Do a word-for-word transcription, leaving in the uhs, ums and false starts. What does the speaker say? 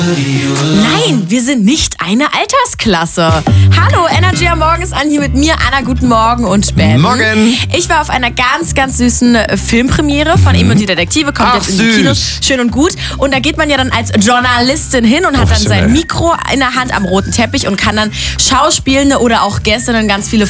Nein, wir sind nicht eine Altersklasse. Hallo, Energy am Morgen ist an, hier mit mir, Anna, guten Morgen und Ben. Morgen. Ich war auf einer ganz, ganz süßen Filmpremiere von Eben und die Detektive, kommt Ach, jetzt in die süß. Kinos, schön und gut. Und da geht man ja dann als Journalistin hin und hat dann sein Mikro in der Hand am roten Teppich und kann dann Schauspielende oder auch Gästinnen ganz viele